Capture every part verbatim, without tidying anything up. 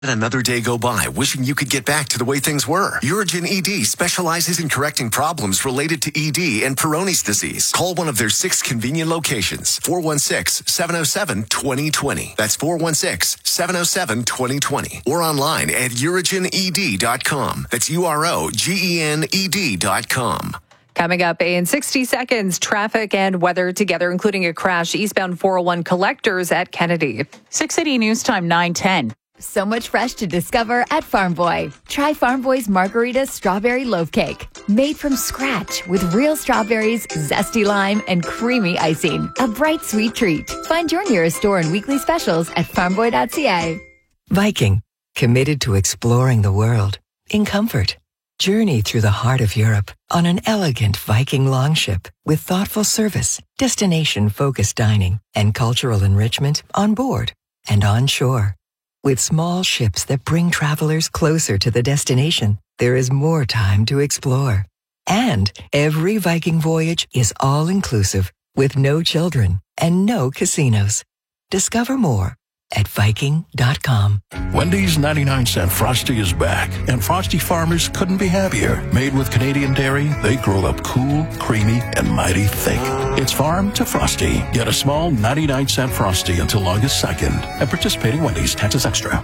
Let another day go by wishing you could get back to the way things were. Urigen E D specializes in correcting problems related to E D and Peyronie's disease. Call one of their six convenient locations. four one six, seven oh seven, two oh two oh. That's four one six, seven oh seven, two oh two oh. Or online at urigen e d dot com. That's U R O G E N E D dot com. Coming up in sixty seconds, traffic and weather together, including a crash eastbound four oh one collectors at Kennedy. six eighty News Time, nine ten. So much fresh to discover at Farm Boy. Try Farm Boy's Margarita Strawberry Loaf Cake. Made from scratch with real strawberries, zesty lime, and creamy icing. A bright, sweet treat. Find your nearest store and weekly specials at farm boy dot c a. Viking, committed to exploring the world in comfort. Journey through the heart of Europe on an elegant Viking longship with thoughtful service, destination-focused dining, and cultural enrichment on board and on shore. With small ships that bring travelers closer to the destination, there is more time to explore. And every Viking voyage is all-inclusive with no children and no casinos. Discover more at Viking dot com. Wendy's ninety-nine cent Frosty is back, and Frosty farmers couldn't be happier. Made with Canadian dairy, they grow up cool, creamy, and mighty thick. It's farm to Frosty. Get a small ninety-nine cent Frosty until August second. At participating Wendy's, taxes extra.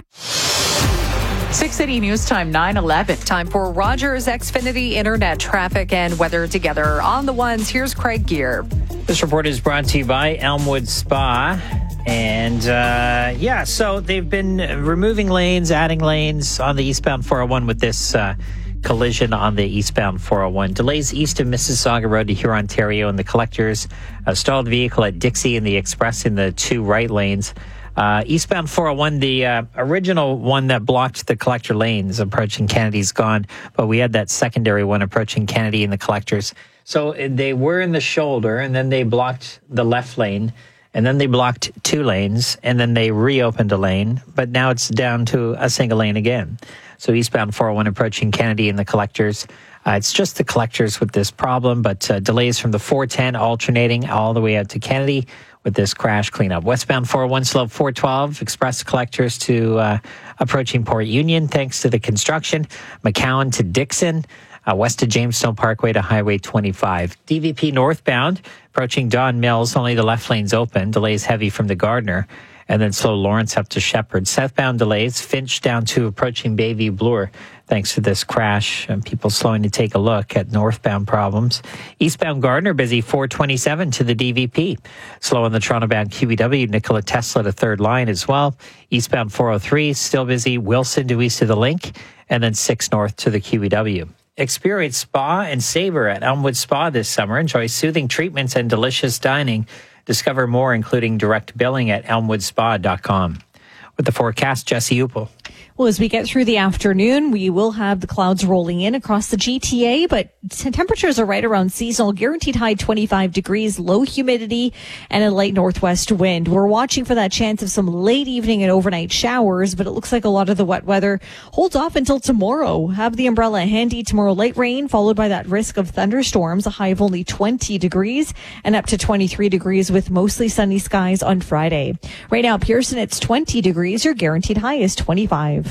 six eighty News Time, nine eleven. Time for Rogers Xfinity Internet traffic and weather together. On the ones, here's Craig Gear. This report is brought to you by Elmwood Spa. And, uh, yeah, so they've been removing lanes, adding lanes on the eastbound four oh one with this uh, collision on the eastbound four oh one. Delays east of Mississauga Road to Huron, Ontario, and the collectors. A stalled vehicle at Dixie and the Express in the two right lanes. Uh, eastbound four oh one, the uh, original one that blocked the collector lanes approaching Kennedy's gone, but we had that secondary one approaching Kennedy and the collectors. So they were in the shoulder, and then they blocked the left lane. And then they blocked two lanes, and then they reopened a lane, but now it's down to a single lane again. So eastbound four oh one approaching Kennedy and the collectors. Uh, it's just the collectors with this problem, but uh, delays from the four ten alternating all the way out to Kennedy with this crash cleanup. Westbound four oh one slow four twelve, express collectors to uh, approaching Port Union thanks to the construction. McCowan to Dixon. Uh, west of Jamestown Parkway to Highway twenty-five. D V P northbound, approaching Don Mills, only the left lane's open. Delays heavy from the Gardner. And then slow Lawrence up to Shepherd. Southbound delays, Finch down to approaching Bayview Bloor, thanks to this crash. And people slowing to take a look at northbound problems. Eastbound Gardner busy, four twenty-seven to the D V P. Slow on the Toronto-bound Q E W, Nikola Tesla to third line as well. Eastbound four oh three, still busy, Wilson due east of the Link. And then six north to the Q E W. Experience spa and savor at Elmwood Spa this summer. Enjoy soothing treatments and delicious dining. Discover more, including direct billing at elmwood spa dot com. With the forecast, Jesse Upel. Well, as we get through the afternoon, we will have the clouds rolling in across the G T A, but t- temperatures are right around seasonal. Guaranteed high twenty-five degrees, low humidity, and a light northwest wind. We're watching for that chance of some late evening and overnight showers, but it looks like a lot of the wet weather holds off until tomorrow. Have the umbrella handy. Tomorrow, light rain, followed by that risk of thunderstorms, a high of only twenty degrees, and up to twenty-three degrees with mostly sunny skies on Friday. Right now, Pearson, it's twenty degrees. Your guaranteed high is twenty-five.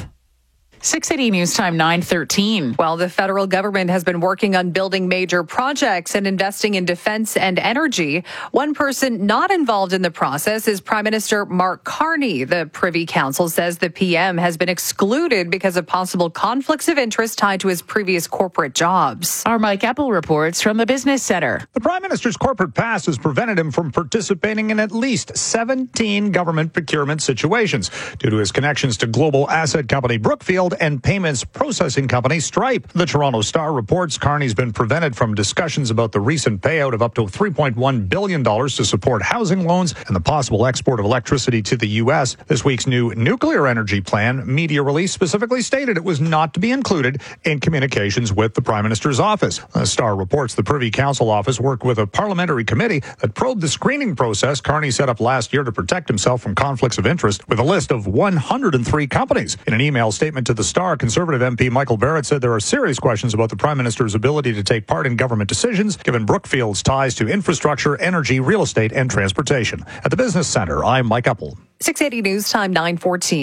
six eighty News Time, nine thirteen. Well, the federal government has been working on building major projects and investing in defense and energy. One person not involved in the process is Prime Minister Mark Carney. The Privy Council says the P M has been excluded because of possible conflicts of interest tied to his previous corporate jobs. Our Mike Epple reports from the Business Center. The Prime Minister's corporate past has prevented him from participating in at least seventeen government procurement situations due to his connections to global asset company Brookfield and payments processing company Stripe. The Toronto Star reports Carney's been prevented from discussions about the recent payout of up to three point one billion dollars to support housing loans and the possible export of electricity to the U S. This week's new nuclear energy plan media release specifically stated it was not to be included in communications with the Prime Minister's office. The Star reports the Privy Council office worked with a parliamentary committee that probed the screening process Carney set up last year to protect himself from conflicts of interest with a list of one hundred three companies. In an email statement to the Star, Conservative M P Michael Barrett said there are serious questions about the Prime Minister's ability to take part in government decisions, given Brookfield's ties to infrastructure, energy, real estate, and transportation. At the Business Center, I'm Mike Epple. six eighty News Time, nine fourteen.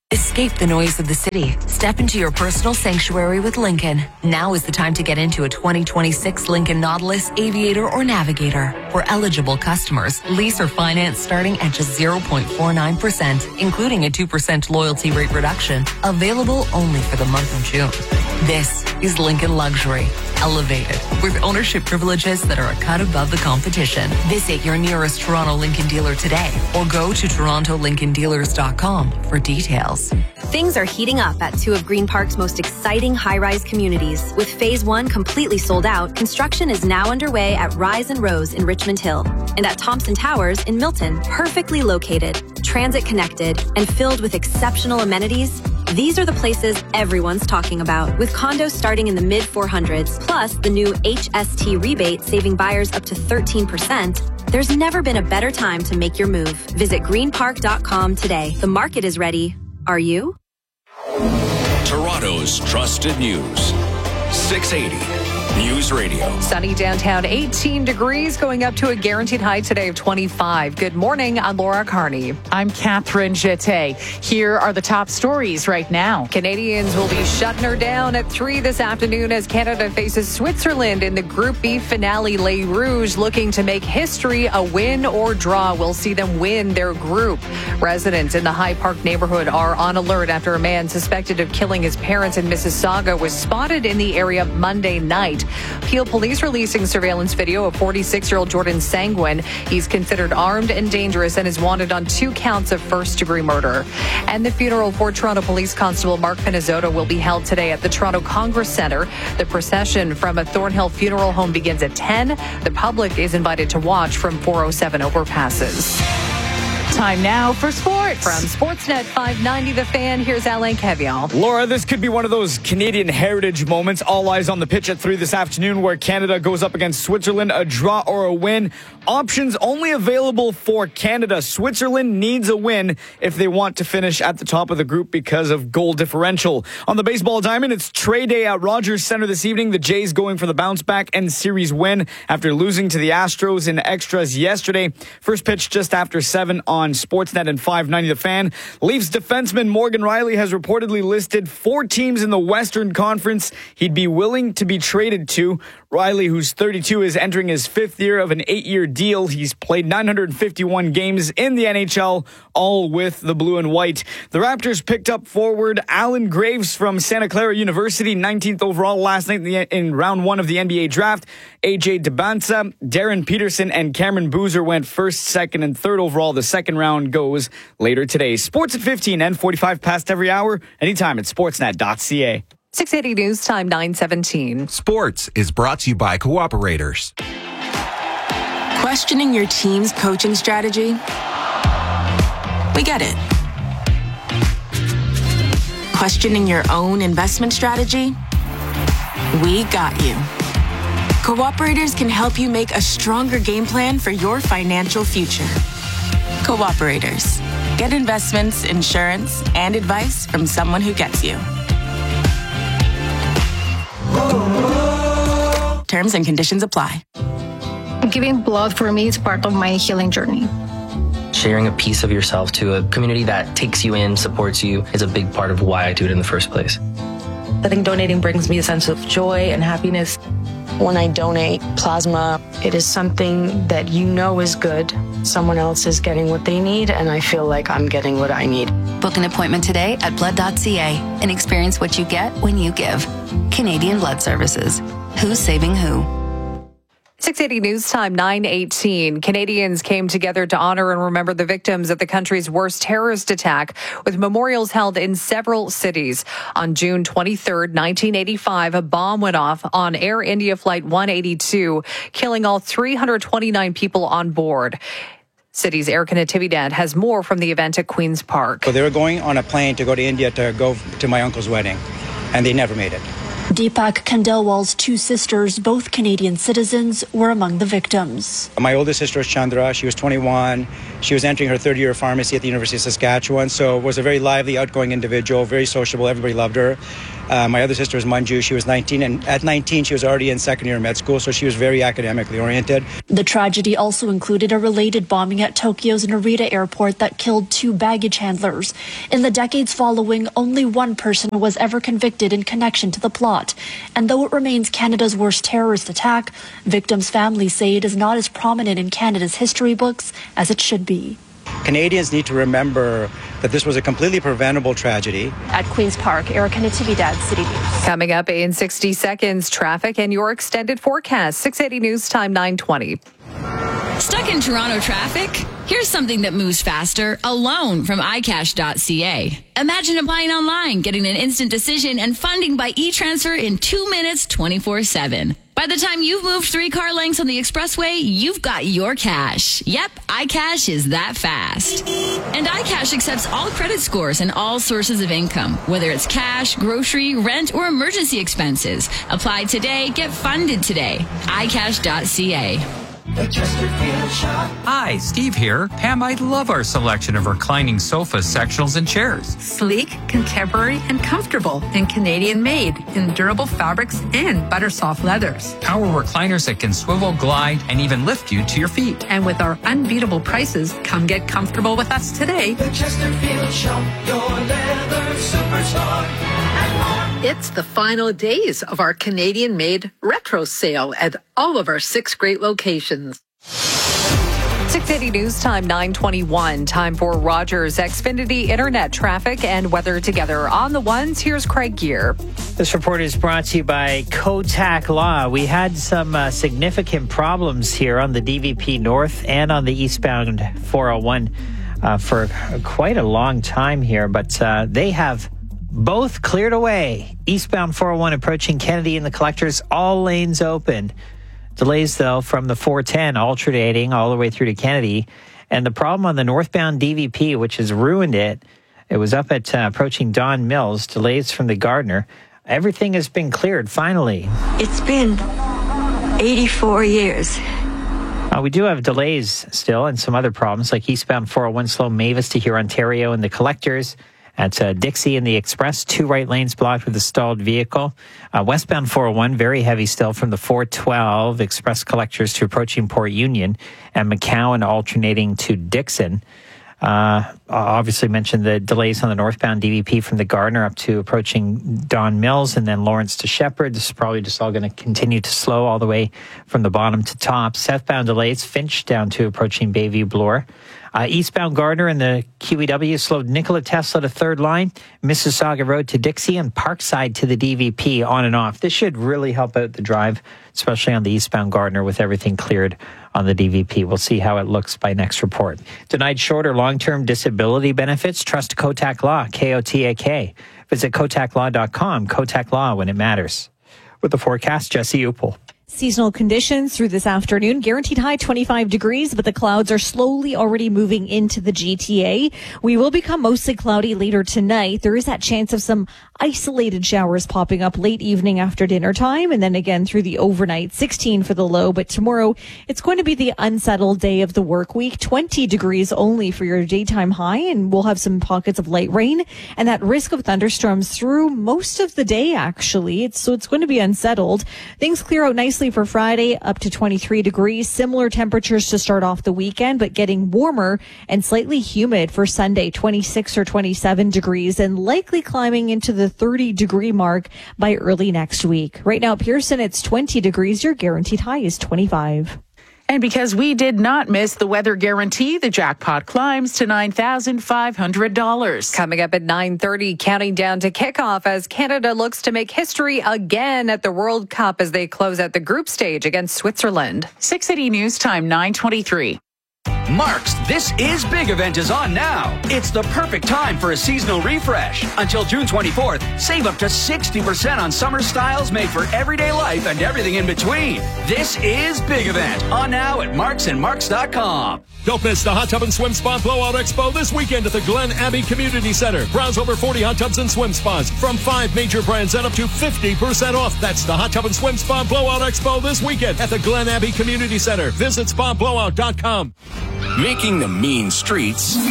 Escape the noise of the city. Step into your personal sanctuary with Lincoln. Now is the time to get into a twenty twenty-six Lincoln Nautilus, Aviator, or Navigator. For eligible customers, lease or finance starting at just zero point four nine percent, including a two percent loyalty rate reduction. Available only for the month of June. This is Lincoln Luxury. Elevated, with ownership privileges that are a cut above the competition. Visit your nearest Toronto Lincoln dealer today or go to toronto lincoln dealers dot com for details. Things are heating up at two of Green Park's most exciting high-rise communities. With Phase one completely sold out, construction is now underway at Rise and Rose in Richmond Hill and at Thompson Towers in Milton. Perfectly located, transit-connected, and filled with exceptional amenities, these are the places everyone's talking about. With condos starting in the mid four hundreds, plus the new H S T rebate saving buyers up to thirteen percent, there's never been a better time to make your move. Visit green park dot com today. The market is ready. Are you? Toronto's trusted news. six eighty News Radio. Sunny downtown, eighteen degrees, going up to a guaranteed high today of twenty-five. Good morning. I'm Laura Carney. I'm Catherine Jete. Here are the top stories right now. Canadians will be shutting her down at three this afternoon as Canada faces Switzerland in the Group B finale. Les Rouges looking to make history. A win or draw will see them win their group. Residents in the High Park neighborhood are on alert after a man suspected of killing his parents in Mississauga was spotted in the area Monday night. Peel police releasing surveillance video of forty-six-year-old Jordan Sanguin. He's considered armed and dangerous and is wanted on two counts of first-degree murder. And the funeral for Toronto Police Constable Mark Pinizzotto will be held today at the Toronto Congress Centre. The procession from a Thornhill funeral home begins at ten. The public is invited to watch from four oh seven overpasses. Time now for sports. From Sportsnet five ninety The Fan, here's Alain Kevion. Laura, this could be one of those Canadian heritage moments. All eyes on the pitch at three this afternoon where Canada goes up against Switzerland, a draw or a win. Options only available for Canada. Switzerland needs a win if they want to finish at the top of the group because of goal differential. On the baseball diamond, it's trade day at Rogers Centre this evening. The Jays going for the bounce back and series win after losing to the Astros in extras yesterday. First pitch just after seven on Sportsnet and five ninety The Fan. Leafs defenseman Morgan Rielly has reportedly listed four teams in the Western Conference he'd be willing to be traded to. Rielly, who's thirty-two, is entering his fifth year of an eight-year deal. He's played nine hundred fifty-one games in the N H L, all with the blue and white. The Raptors picked up forward Alan Graves from Santa Clara University, nineteenth overall last night in, the, in round one of the N B A draft. A J Debanza, Darren Peterson, and Cameron Boozer went first, second, and third overall. The second round goes later today. Sports at fifteen and forty-five past every hour, anytime at sportsnet dot c a. six eighty News Time, nine seventeen. Sports is brought to you by Cooperators. Questioning your team's coaching strategy? We get it. Questioning your own investment strategy? We got you. Cooperators can help you make a stronger game plan for your financial future. Cooperators. Get investments, insurance, and advice from someone who gets you. Terms and conditions apply. Giving blood for me is part of my healing journey. Sharing a piece of yourself to a community that takes you in, supports you, is a big part of why I do it in the first place. I think donating brings me a sense of joy and happiness. When I donate plasma, it is something that you know is good. Someone else is getting what they need, and I feel like I'm getting what I need. Book an appointment today at blood dot c a and experience what you get when you give. Canadian Blood Services. Who's saving who? six eighty News Time, nine eighteen. Canadians came together to honor and remember the victims of the country's worst terrorist attack, with memorials held in several cities. On June twenty-third, nineteen eighty-five, a bomb went off on Air India Flight one eighty-two, killing all three hundred twenty-nine people on board. City's Eric Natividad has more from the event at Queen's Park. So they were going on a plane to go to India to go to my uncle's wedding, and they never made it. Deepak Khandelwal's two sisters, both Canadian citizens, were among the victims. My oldest sister is Chandra. She was twenty-one. She was entering her third year of pharmacy at the University of Saskatchewan, so was a very lively, outgoing individual, very sociable. Everybody loved her. Uh, my other sister is Manju. She was nineteen, and at nineteen, she was already in second year med school, so she was very academically oriented. The tragedy also included a related bombing at Tokyo's Narita airport that killed two baggage handlers. In the decades following, only one person was ever convicted in connection to the plot. And though it remains Canada's worst terrorist attack, victims' families say it is not as prominent in Canada's history books as it should be. Canadians need to remember that this was a completely preventable tragedy. At Queen's Park, Erica Natividad, City News. Coming up in sixty seconds, traffic and your extended forecast. six eighty News Time, nine twenty. Stuck in Toronto traffic? Here's something that moves faster, a loan from i cash dot c a. Imagine applying online, getting an instant decision and funding by e-transfer in two minutes, twenty-four seven. By the time you've moved three car lengths on the expressway, you've got your cash. Yep, iCash is that fast. And iCash accepts all credit scores and all sources of income, whether it's cash, grocery, rent, or emergency expenses. Apply today, get funded today. i cash dot c a. Hi, Steve here. Pam, I love our selection of reclining sofas, sectionals, and chairs. Sleek, contemporary, and comfortable, and Canadian made in durable fabrics and butter soft leathers. Our recliners that can swivel, glide, and even lift you to your feet. And with our unbeatable prices, come get comfortable with us today. The Chesterfield Shop, your leather superstar. It's the final days of our Canadian-made retro sale at all of our six great locations. six eighty News Time, nine twenty-one. Time for Rogers Xfinity Internet traffic and weather together. On the ones, here's Craig Gear. This report is brought to you by Kotak Law. We had some uh, significant problems here on the D V P North and on the eastbound four oh one uh, for quite a long time here, but uh, they have both cleared away. Eastbound four oh one approaching Kennedy and the Collectors, all lanes open. Delays, though, from the four ten alternating all the way through to Kennedy. And the problem on the northbound D V P, which has ruined it, it was up at uh, approaching Don Mills. Delays from the Gardner. Everything has been cleared, finally. It's been eighty-four years. Uh, we do have delays still and some other problems, like eastbound four oh one slow Mavis to here, Ontario, and the Collectors. At uh, Dixie and the Express, two right lanes blocked with a stalled vehicle. Uh, westbound four oh one, very heavy still from the four twelve Express Collectors to approaching Port Union, and McCowan alternating to Dixon. Uh, obviously mentioned the delays on the northbound D V P from the Gardner up to approaching Don Mills, and then Lawrence to Shepherd. This is probably just all going to continue to slow all the way from the bottom to top. Southbound delays, Finch down to approaching Bayview Bloor. Uh, eastbound Gardner and the Q E W slowed Nikola Tesla to third line, Mississauga Road to Dixie, and Parkside to the D V P on and off. This should really help out the drive, especially on the eastbound Gardner with everything cleared on the D V P. We'll see how it looks by next report. Denied short or long-term disability benefits? Trust Kotak Law, K O T A K. Visit kotak law dot com. Kotak Law, when it matters. With the forecast, Jesse Upel. Seasonal conditions through this afternoon. Guaranteed high twenty-five degrees, but the clouds are slowly already moving into the G T A. We will become mostly cloudy later tonight. There is that chance of some isolated showers popping up late evening after dinner time, and then again through the overnight. sixteen for the low, but tomorrow it's going to be the unsettled day of the work week. twenty degrees only for your daytime high, and we'll have some pockets of light rain and that risk of thunderstorms through most of the day, actually. It's, so it's going to be unsettled. Things clear out nicely for Friday, up to twenty-three degrees. Similar temperatures to start off the weekend, but getting warmer and slightly humid for Sunday, twenty-six or twenty-seven degrees, and likely climbing into the thirty degree mark by early next week. Right now, Pearson, it's twenty degrees. Your guaranteed high is twenty-five. And because we did not miss the weather guarantee, the jackpot climbs to nine thousand five hundred dollars. Coming up at nine thirty, counting down to kickoff as Canada looks to make history again at the World Cup as they close out the group stage against Switzerland. six eighty News Time, nine twenty-three. Mark's This Is Big event is on now. It's the perfect time for a seasonal refresh. Until June twenty-fourth, save up to sixty percent on summer styles made for everyday life and everything in between. This is Big event on now at marks and marks dot com. Don't miss the Hot Tub and Swim Spa Blowout Expo this weekend at the Glen Abbey Community Center. Browse over forty hot tubs and swim spas from five major brands at up to fifty percent off. That's the Hot Tub and Swim Spa Blowout Expo this weekend at the Glen Abbey Community Center. Visit spa blowout dot com. Making the mean streets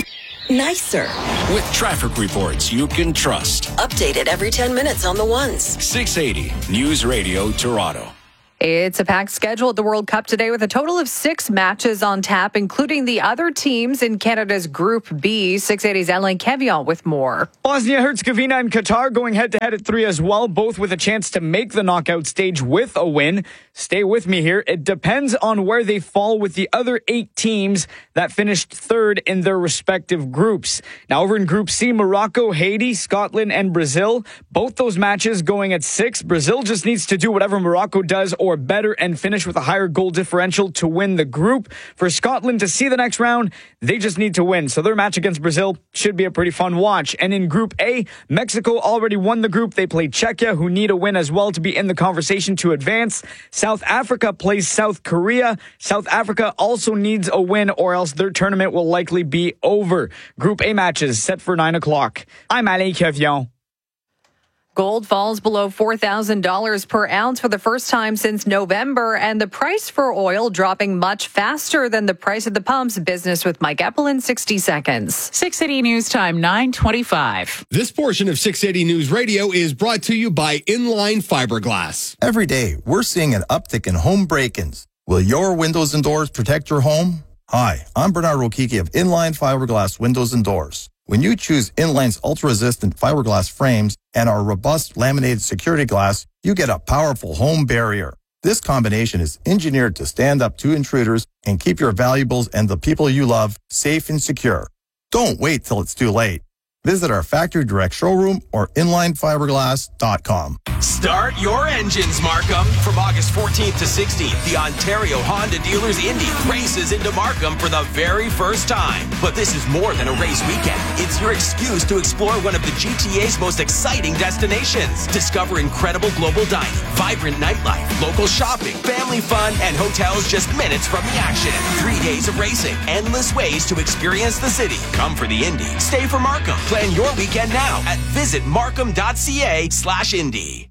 nicer. With traffic reports you can trust. Updated every ten minutes on the ones. six eighty News Radio Toronto. It's a packed schedule at the World Cup today with a total of six matches on tap, including the other teams in Canada's Group B. six eighty's Alain Kevion with more. Bosnia-Herzegovina and Qatar going head-to-head at three as well, both with a chance to make the knockout stage with a win. Stay with me here. It depends on where they fall with the other eight teams that finished third in their respective groups. Now, over in Group C, Morocco, Haiti, Scotland, and Brazil. Both those matches going at six. Brazil just needs to do whatever Morocco does or better and finish with a higher goal differential to win the group. For Scotland to see the next round, they just need to win. So their match against Brazil should be a pretty fun watch. And in Group A, Mexico already won the group. They play Czechia, who need a win as well to be in the conversation to advance. South Africa plays South Korea. South Africa also needs a win or else their tournament will likely be over. Group A matches set for nine o'clock. I'm Alain Kevion. Gold falls below four thousand dollars per ounce for the first time since November, and the price for oil dropping much faster than the price at the pumps. Business with Mike Eppel in sixty seconds. six eighty News Time, nine twenty-five. This portion of six eighty News Radio is brought to you by Inline Fiberglass. Every day, we're seeing an uptick in home break-ins. Will your windows and doors protect your home? Hi, I'm Bernard Rokiki of Inline Fiberglass Windows and Doors. When you choose Inline's ultra-resistant fiberglass frames and our robust laminated security glass, you get a powerful home barrier. This combination is engineered to stand up to intruders and keep your valuables and the people you love safe and secure. Don't wait till it's too late. Visit our factory direct showroom or inline fiberglass dot com. Start your engines, Markham. From August fourteenth to sixteenth, the Ontario Honda Dealers Indy races into Markham for the very first time. But this is more than a race weekend. It's your excuse to explore one of the G T A's most exciting destinations. Discover incredible global dining, vibrant nightlife, local shopping, family fun, and hotels just minutes from the action. Three days of racing, endless ways to experience the city. Come for the Indy. Stay for Markham. Plan your weekend now at visit markham dot c a slash indy.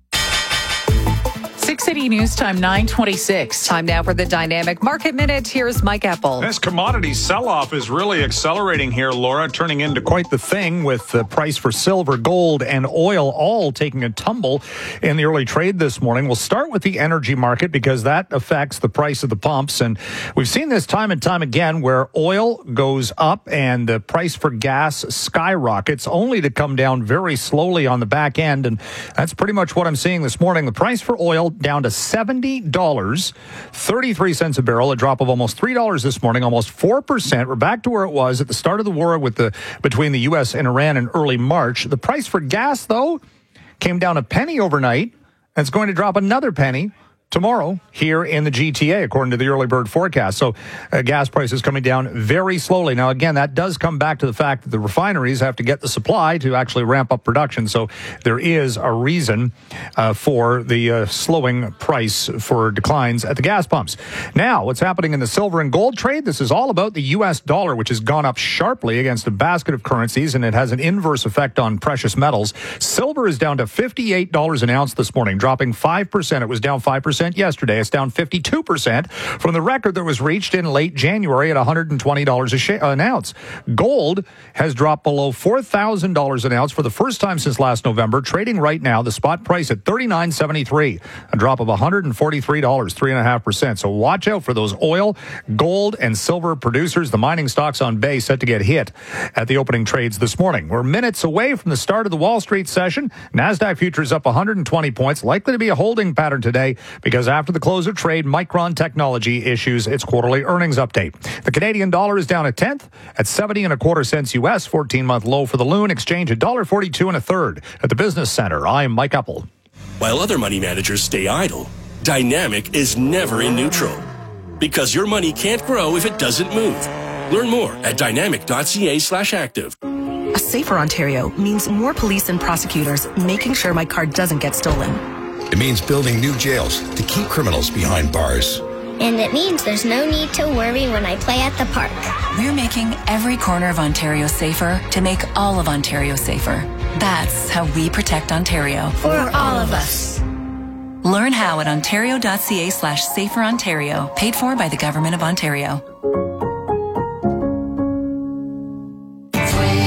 six eighty News Time, nine twenty-six. Time now for the Dynamic Market Minute. Here's Mike Eppel. This commodity sell-off is really accelerating here, Laura, turning into quite the thing with the price for silver, gold, and oil all taking a tumble in the early trade this morning. We'll start with the energy market because that affects the price of the pumps. And we've seen this time and time again where oil goes up and the price for gas skyrockets, only to come down very slowly on the back end. And that's pretty much what I'm seeing this morning. The price for oil down to seventy dollars and thirty-three cents a barrel, a drop of almost three dollars this morning, almost four percent. We're back to where it was at the start of the war with the between the U S and Iran in early March. The price for gas, though, came down a penny overnight, and it's going to drop another penny tomorrow here in the G T A, according to the early bird forecast. So uh, gas prices coming down very slowly. Now, again, that does come back to the fact that the refineries have to get the supply to actually ramp up production. So there is a reason uh, for the uh, slowing price for declines at the gas pumps. Now, what's happening in the silver and gold trade? This is all about the U S dollar, which has gone up sharply against a basket of currencies, and it has an inverse effect on precious metals. Silver is down to fifty-eight dollars an ounce this morning, dropping five percent. It was down five percent yesterday. It's down fifty-two percent from the record that was reached in late January at one hundred twenty dollars a sh- an ounce. Gold has dropped below four thousand dollars an ounce for the first time since last November, trading right now the spot price at thirty-nine seventy-three, a drop of one hundred forty-three dollars, three point five percent. So watch out for those oil, gold, and silver producers. The mining stocks on bay set to get hit at the opening trades this morning. We're minutes away from the start of the Wall Street session. NASDAQ futures up one hundred twenty points, likely to be a holding pattern today, because after the close of trade, Micron Technology issues its quarterly earnings update. The Canadian dollar is down a tenth at seventy and a quarter cents U S, fourteen-month low for the loon. Exchange at one dollar forty-two and a third at the Business Center. I'm Mike Eppel. While other money managers stay idle, Dynamic is never in neutral. Because your money can't grow if it doesn't move. Learn more at dynamic dot c a slash active. A safer Ontario means more police and prosecutors making sure my car doesn't get stolen. It means building new jails to keep criminals behind bars. And it means there's no need to worry when I play at the park. We're making every corner of Ontario safer to make all of Ontario safer. That's how we protect Ontario. For all of us. Learn how at ontario dot c a slash safer Ontario. Paid for by the Government of Ontario.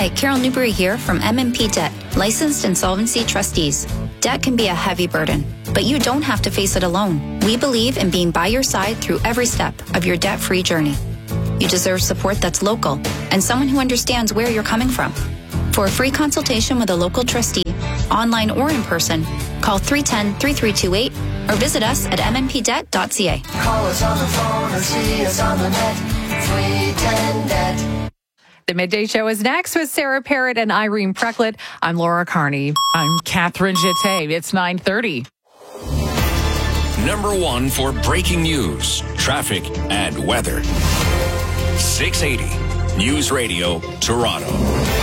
Hi, Carol Newberry here from M and P Debt, licensed insolvency trustees. Debt can be a heavy burden, but you don't have to face it alone. We believe in being by your side through every step of your debt-free journey. You deserve support that's local and someone who understands where you're coming from. For a free consultation with a local trustee, online or in person, call three one zero, three three two eight or visit us at m n p debt dot c a. Call us on the phone or see us on the net. three ten debt. The Midday Show is next with Sarah Parrott and Irene Precklett. I'm Laura Carney. I'm Catherine Jeté. It's nine thirty. Number one for breaking news, traffic, and weather. six eighty News Radio, Toronto.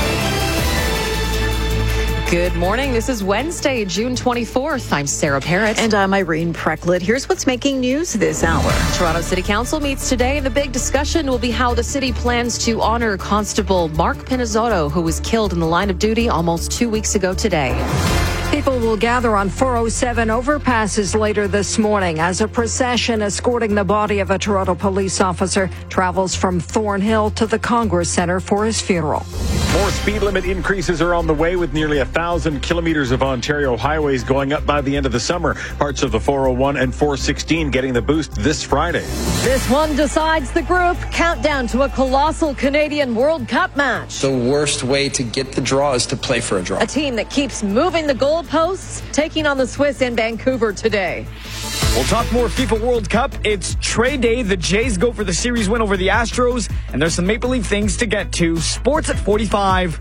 Good morning. This is Wednesday, June twenty-fourth. I'm Sarah Parrott. And I'm Irene Precklett. Here's what's making news this hour. Toronto City Council meets today. The big discussion will be how the city plans to honor Constable Mark Pinizzotto, who was killed in the line of duty almost two weeks ago today. People will gather on four oh seven overpasses later this morning as a procession escorting the body of a Toronto police officer travels from Thornhill to the Congress Centre for his funeral. More speed limit increases are on the way, with nearly a thousand kilometers of Ontario highways going up by the end of the summer. Parts of the four oh one and four sixteen getting the boost this Friday. This one decides the group. Countdown to a colossal Canadian World Cup match. The worst way to get the draw is to play for a draw. A team that keeps moving the goalposts, taking on the Swiss in Vancouver today. We'll talk more FIFA World Cup. It's trade day. The Jays go for the series win over the Astros, and there's some Maple Leaf things to get to. Sports at forty-five.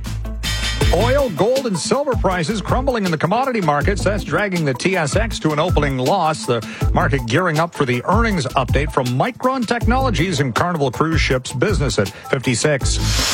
Oil, gold, and silver prices crumbling in the commodity markets. That's dragging the T S X to an opening loss. The market gearing up for the earnings update from Micron Technologies and Carnival Cruise Ships business at fifty-six.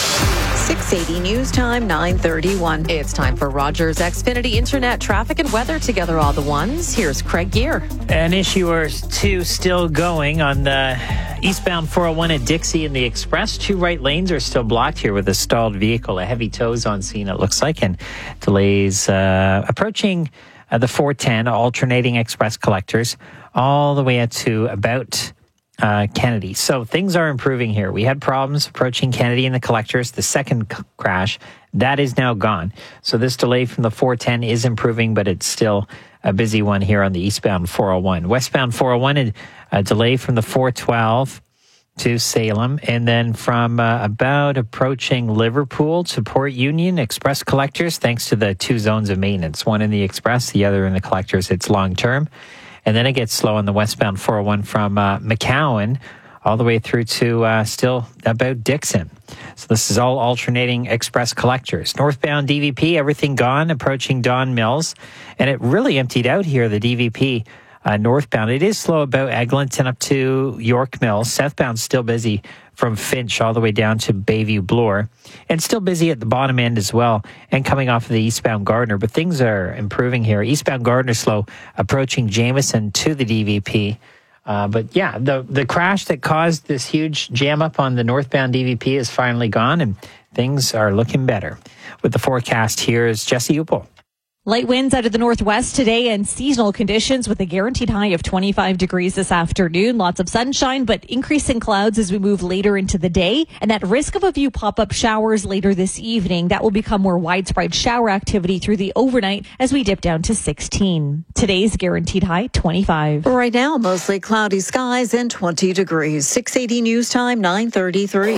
six eighty News Time, nine thirty-one. It's time for Rogers Xfinity Internet traffic and weather together all the ones. Here's Craig Gear. An issue or two still going on the eastbound four oh one at Dixie and the Express. Two right lanes are still blocked here with a stalled vehicle. A heavy tow's on scene, it looks like, and delays uh, approaching uh, the four ten alternating express collectors all the way out to about Uh, Kennedy. So things are improving here. We had problems approaching Kennedy and the collectors. The second c- crash, that is now gone. So this delay from the four ten is improving, but it's still a busy one here on the eastbound four oh one. Westbound four oh one, a delay from the four twelve to Salem, and then from uh, about approaching Liverpool to Port Union, express collectors, thanks to the two zones of maintenance, one in the express, the other in the collectors. It's long-term. And then it gets slow on the westbound four oh one from uh, McCowan all the way through to uh, still about Dixon. So this is all alternating express collectors. Northbound D V P, everything gone, approaching Don Mills. And it really emptied out here, the D V P uh, northbound. It is slow about Eglinton up to York Mills. Southbound still busy from Finch all the way down to Bayview Bloor, and still busy at the bottom end as well, and coming off of the eastbound Gardner. But things are improving here. Eastbound Gardner slow, approaching Jameson to the D V P. Uh, but yeah, the the crash that caused this huge jam up on the northbound D V P is finally gone, and things are looking better. With the forecast, here is Jesse Upel. Light winds out of the northwest today and seasonal conditions with a guaranteed high of twenty-five degrees this afternoon. Lots of sunshine, but increasing clouds as we move later into the day. And that risk of a few pop-up showers later this evening. That will become more widespread shower activity through the overnight as we dip down to sixteen. Today's guaranteed high, twenty-five. Right now, mostly cloudy skies and twenty degrees. six eighty News Time, nine thirty-three.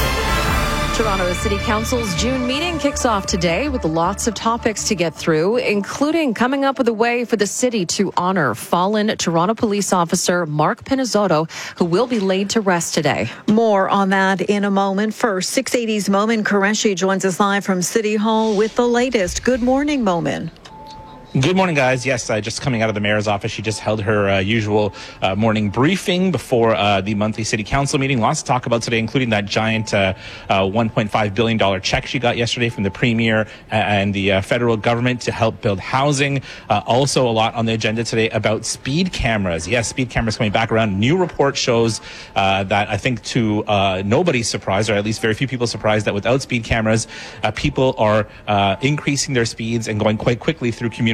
Toronto City Council's June meeting kicks off today with lots of topics to get through, including coming up with a way for the city to honor fallen Toronto police officer Mark Pinizzotto, who will be laid to rest today. More on that in a moment. First, six eighty's Momin Qureshi joins us live from City Hall with the latest. Good morning, Momin. Good morning, guys. Yes, uh, just coming out of the mayor's office, she just held her uh, usual uh, morning briefing before uh, the monthly city council meeting. Lots to talk about today, including that giant uh, uh, one point five billion dollars check she got yesterday from the premier and the uh, federal government to help build housing. Uh, also, a lot on the agenda today about speed cameras. Yes, speed cameras coming back around. New report shows uh, that I think to uh, nobody's surprise, or at least very few people surprised, that without speed cameras, uh, people are uh, increasing their speeds and going quite quickly through community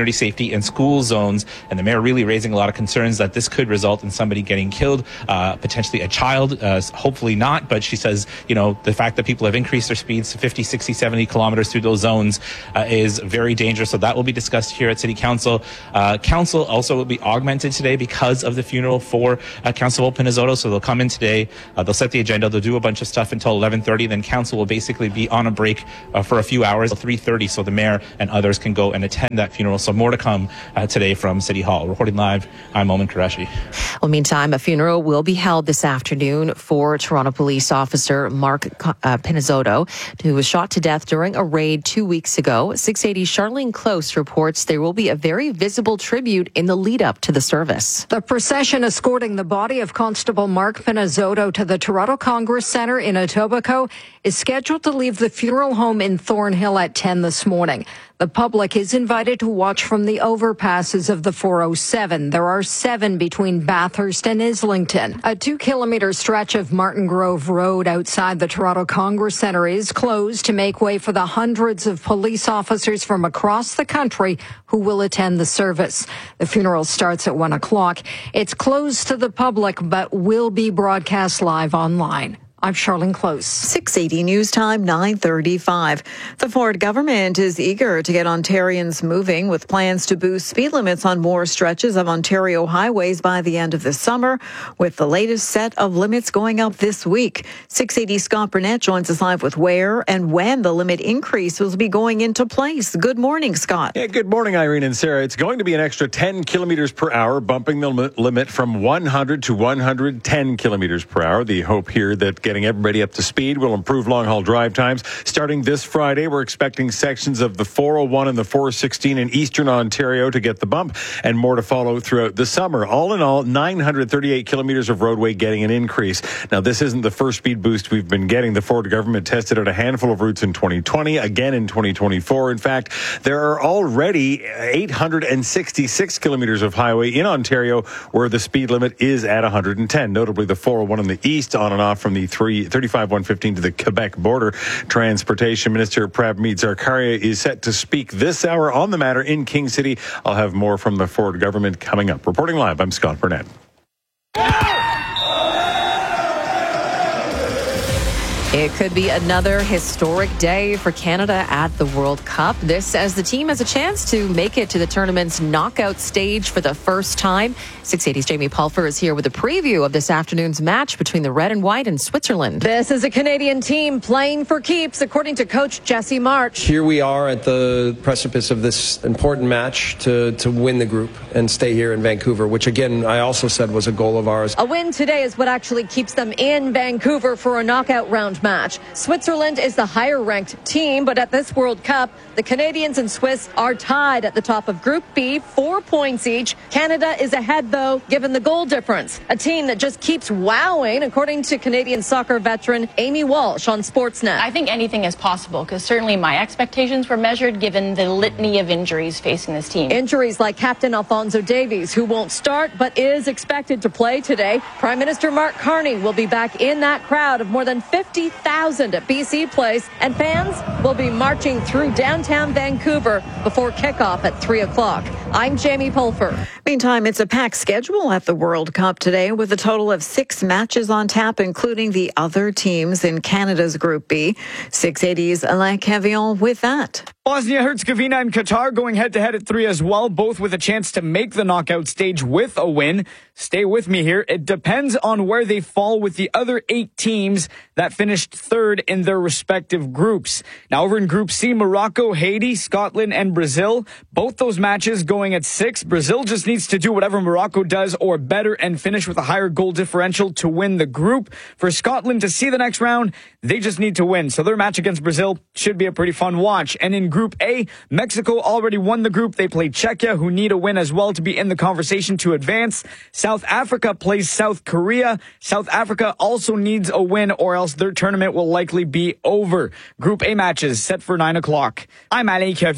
community safety and school zones. And the mayor really raising a lot of concerns that this could result in somebody getting killed, uh, potentially a child, uh, hopefully not. But she says, you know, the fact that people have increased their speeds to fifty, sixty, seventy kilometers through those zones uh, is very dangerous. So that will be discussed here at City Council. Uh, Council also will be augmented today because of the funeral for uh, Councilor Pinizzotto. So they'll come in today, uh, they'll set the agenda, they'll do a bunch of stuff until eleven thirty. Then Council will basically be on a break uh, for a few hours till three thirty, so the mayor and others can go and attend that funeral. So more to come uh, today from City Hall. Reporting live, I'm Oman Qureshi. Well, meantime, a funeral will be held this afternoon for Toronto police officer Mark uh, Pinizzotto, who was shot to death during a raid two weeks ago. six eighty Charlene Close reports there will be a very visible tribute in the lead up to the service. The procession escorting the body of Constable Mark Pinizzotto to the Toronto Congress Centre in Etobicoke is scheduled to leave the funeral home in Thornhill at ten this morning. The public is invited to watch from the overpasses of the four oh seven. There are seven between Bathurst and Islington. A two-kilometre stretch of Martin Grove Road outside the Toronto Congress Centre is closed to make way for the hundreds of police officers from across the country who will attend the service. The funeral starts at one o'clock. It's closed to the public but will be broadcast live online. I'm Charlene Close. six eighty News Time, nine thirty-five. The Ford government is eager to get Ontarians moving with plans to boost speed limits on more stretches of Ontario highways by the end of the summer, with the latest set of limits going up this week. six eighty Scott Burnett joins us live with where and when the limit increase will be going into place. Good morning, Scott. Yeah, good morning, Irene and Sarah. It's going to be an extra ten kilometers per hour, bumping the limit from one hundred to one hundred ten kilometers per hour. The hope here that getting everybody up to speed will improve long-haul drive times. Starting this Friday, we're expecting sections of the four oh one and the four sixteen in eastern Ontario to get the bump, and more to follow throughout the summer. All in all, nine hundred thirty-eight kilometers of roadway getting an increase. Now, this isn't the first speed boost we've been getting. The Ford government tested out a handful of routes in twenty twenty, again in twenty twenty-four. In fact, there are already eight hundred sixty-six kilometers of highway in Ontario where the speed limit is at one hundred ten, notably the four oh one in the east, on and off from the thirty-five one fifteen to the Quebec border. Transportation Minister Prabmeet Sarkaria is set to speak this hour on the matter in King City. I'll have more from the Ford government coming up. Reporting live, I'm Scott Burnett. It could be another historic day for Canada at the World Cup. This as the team has a chance to make it to the tournament's knockout stage for the first time. six eighty's Jamie Pulfer is here with a preview of this afternoon's match between the red and white and Switzerland. This is a Canadian team playing for keeps, according to coach Jesse March. Here we are at the precipice of this important match to, to win the group and stay here in Vancouver, which again, I also said was a goal of ours. A win today is what actually keeps them in Vancouver for a knockout round match. Switzerland is the higher ranked team, but at this World Cup, the Canadians and Swiss are tied at the top of Group B, four points each. Canada is ahead, though, given the goal difference. A team that just keeps wowing, according to Canadian soccer veteran Amy Walsh on Sportsnet. I think anything is possible, because certainly my expectations were measured given the litany of injuries facing this team. Injuries like Captain Alphonso Davies, who won't start but is expected to play today. Prime Minister Mark Carney will be back in that crowd of more than fifty thousand at B C Place, and fans will be marching through downtown Vancouver before kickoff at three o'clock. I'm Jamie Pulfer. Meantime, it's a packed schedule at the World Cup today with a total of six matches on tap, including the other teams in Canada's Group B. six eighty's Alain Cavion with that. Bosnia-Herzegovina and Qatar going head-to-head at three as well, both with a chance to make the knockout stage with a win. Stay with me here. It depends on where they fall with the other eight teams that finished third in their respective groups. Now, over in Group C, Morocco, Haiti, Scotland, and Brazil. Both those matches going at six. Brazil just needs to do whatever Morocco does or better and finish with a higher goal differential to win the group. For Scotland to see the next round, they just need to win. So their match against Brazil should be a pretty fun watch. And in Group A, Mexico already won the group. They play Czechia, who need a win as well to be in the conversation to advance. South Africa plays South Korea. South Africa also needs a win or else their tournament will likely be over. Group A matches set for nine o'clock. I'm Alain Cavion.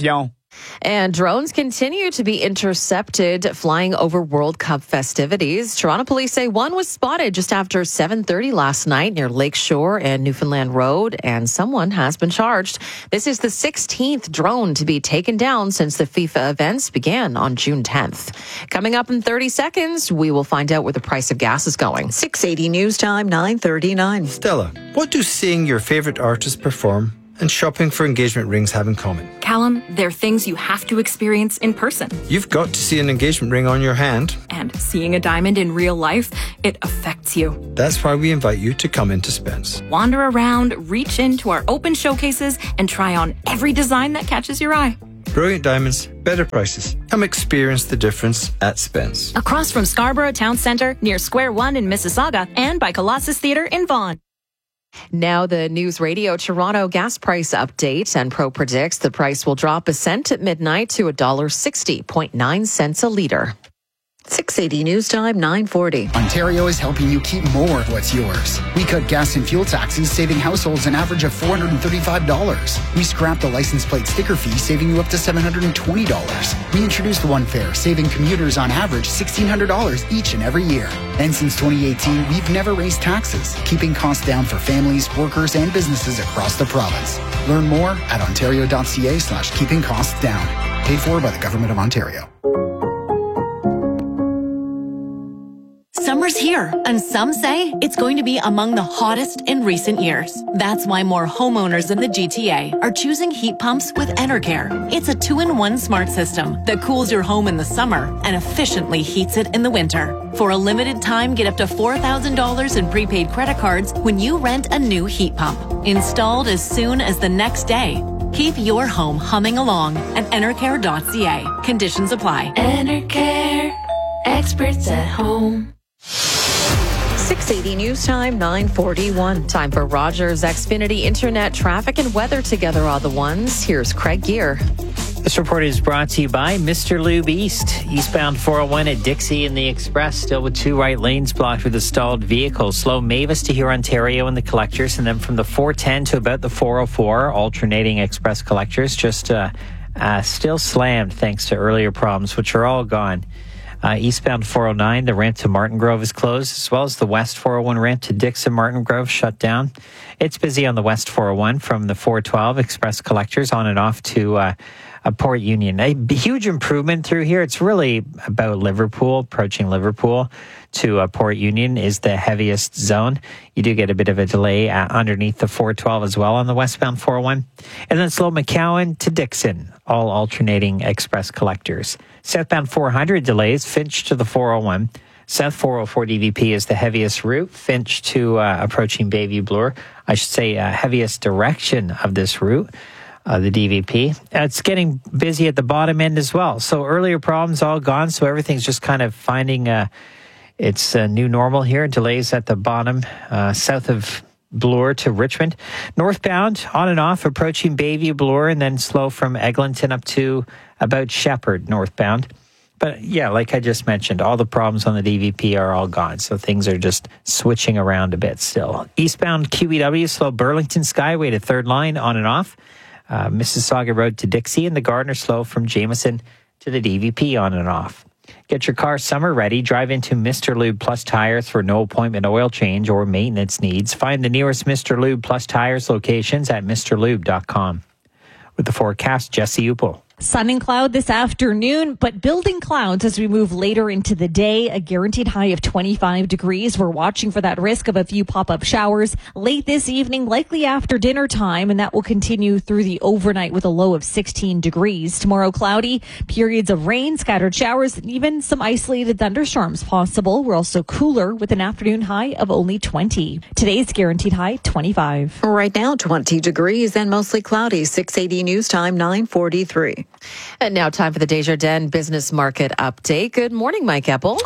And drones continue to be intercepted flying over World Cup festivities. Toronto police say one was spotted just after seven thirty last night near Lakeshore and Newfoundland Road, and someone has been charged. This is the sixteenth drone to be taken down since the FIFA events began on June tenth. Coming up in thirty seconds, we will find out where the price of gas is going. six eighty News Time, nine thirty-nine. Stella, what do seeing your favorite artist perform and shopping for engagement rings have in common? Callum, they're things you have to experience in person. You've got to see an engagement ring on your hand. And seeing a diamond in real life, it affects you. That's why we invite you to come into Spence. Wander around, reach into our open showcases, and try on every design that catches your eye. Brilliant diamonds, better prices. Come experience the difference at Spence. Across from Scarborough Town Centre, near Square One in Mississauga, and by Colossus Theatre in Vaughan. Now the News Radio Toronto gas price update, and Pro predicts the price will drop a cent at midnight to one dollar sixty point nine cents a litre. six eighty News Time, nine forty. Ontario is helping you keep more of what's yours. We cut gas and fuel taxes, saving households an average of four hundred thirty-five dollars. We scrapped the license plate sticker fee, saving you up to seven hundred twenty dollars. We introduced One Fare, saving commuters on average sixteen hundred dollars each and every year. And since twenty eighteen, we've never raised taxes, keeping costs down for families, workers, and businesses across the province. Learn more at ontario.ca slash keeping costs down. Paid for by the Government of Ontario. Summer's here, and some say it's going to be among the hottest in recent years. That's why more homeowners in the G T A are choosing heat pumps with Enercare. It's a two-in-one smart system that cools your home in the summer and efficiently heats it in the winter. For a limited time, get up to four thousand dollars in prepaid credit cards when you rent a new heat pump. Installed as soon as the next day. Keep your home humming along at enercare dot c a. Conditions apply. Enercare, experts at home. six eighty News Time, nine forty-one. Time for Rogers Xfinity Internet traffic and weather together are the ones. Here's Craig Gear. This report is brought to you by Mister Lube East. Eastbound four oh one at Dixie and the Express, still with two right lanes blocked with a stalled vehicle. Slow Mavis to here, Ontario and the collectors, and then from the four ten to about the four oh four, alternating express collectors, just uh, uh, still slammed thanks to earlier problems, which are all gone. Uh, eastbound four oh nine, the ramp to Martin Grove is closed, as well as the west four oh one ramp to Dixon Martin Grove shut down. It's busy on the west four oh one from the four twelve express collectors on and off to uh, uh, Port Union. A huge improvement through here. It's really about Liverpool, approaching Liverpool to uh, Port Union is the heaviest zone. You do get a bit of a delay uh, underneath the four twelve as well on the westbound four oh one. And then slow McCowan to Dixon, all alternating express collectors. Southbound four hundred delays, Finch to the four oh one. South four oh four D V P is the heaviest route. Finch to uh, approaching Bayview Bloor. I should say uh, heaviest direction of this route, uh, the D V P. Uh, it's getting busy at the bottom end as well. So earlier problems all gone. So everything's just kind of finding uh, its uh, new normal here. Delays at the bottom, uh, south of Bloor to Richmond. Northbound, on and off, approaching Bayview Bloor, and then slow from Eglinton up to about Shepherd northbound. But yeah, like I just mentioned, all the problems on the D V P are all gone. So things are just switching around a bit still. Eastbound Q E W, slow Burlington Skyway to third line, on and off. Uh, Mississauga Road to Dixie, and the Gardner slow from Jameson to the D V P, on and off. Get your car summer ready. Drive into Mister Lube Plus Tires for no appointment oil change or maintenance needs. Find the nearest Mister Lube Plus Tires locations at mister lube dot com. With the forecast, Jesse Upel. Sun and cloud this afternoon, but building clouds as we move later into the day. A guaranteed high of twenty-five degrees. We're watching for that risk of a few pop-up showers late this evening, likely after dinner time, and that will continue through the overnight with a low of sixteen degrees. Tomorrow, cloudy, periods of rain, scattered showers, and even some isolated thunderstorms possible. We're also cooler with an afternoon high of only twenty. Today's guaranteed high, twenty-five. Right now, twenty degrees and mostly cloudy. six eighty News Time, nine forty-three. And now time for the Desjardins Business Market Update. Good morning, Mike Eppel.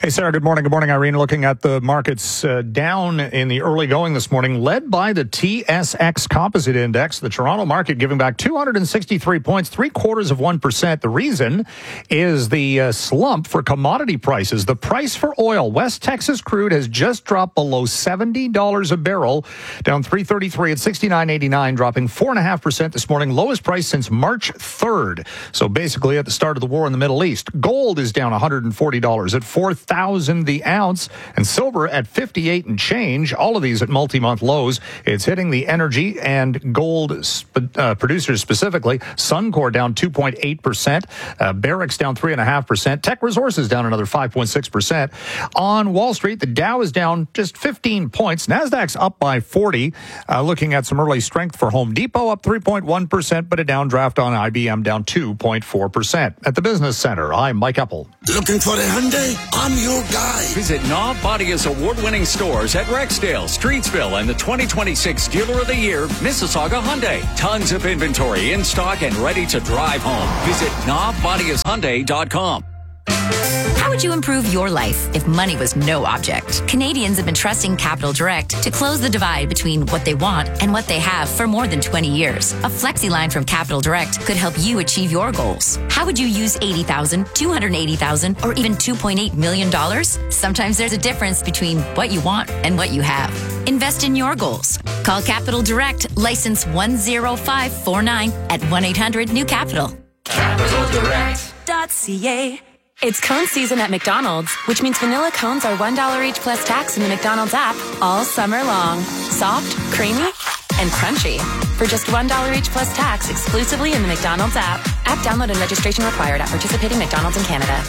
Hey, Sarah, good morning. Good morning, Irene. Looking at the markets uh, down in the early going this morning, led by the T S X Composite Index, the Toronto market giving back two hundred sixty-three points, three quarters of one percent. The reason is the uh, slump for commodity prices. The price for oil, West Texas crude, has just dropped below seventy dollars a barrel, down three thirty-three at sixty-nine eighty-nine, dropping four point five percent this morning, lowest price since March third. So basically at the start of the war in the Middle East. Gold is down one hundred forty dollars at four thousand the ounce, and silver at fifty-eight and change. All of these at multi-month lows. It's hitting the energy and gold sp- uh, producers specifically. Suncor down two point eight percent. Uh, Barrick's down three point five percent. Teck Resources down another five point six percent. On Wall Street, the Dow is down just fifteen points. Nasdaq's up by forty. Uh, looking at some early strength for Home Depot, up three point one percent, but a downdraft on I B M down two point four percent. At the Business Center, I'm Mike Eppel. Looking for a Hyundai? I'm your guy. Visit Knob Bodia's award-winning stores at Rexdale, Streetsville, and the twenty twenty-six Dealer of the Year, Mississauga Hyundai. Tons of inventory in stock and ready to drive home. Visit knob bodias hyundai dot com. How would you improve your life if money was no object? Canadians have been trusting Capital Direct to close the divide between what they want and what they have for more than twenty years. A flexi line from Capital Direct could help you achieve your goals. How would you use eighty thousand dollars, two hundred eighty thousand dollars, or even two point eight million dollars? Sometimes there's a difference between what you want and what you have. Invest in your goals. Call Capital Direct, license one zero five four nine at one eight hundred new capital. capital direct dot c a. It's cone season at McDonald's, which means vanilla cones are one dollar each plus tax in the McDonald's app all summer long. Soft, creamy, and crunchy. For just one dollar each plus tax exclusively in the McDonald's app. App download and registration required at participating McDonald's in Canada.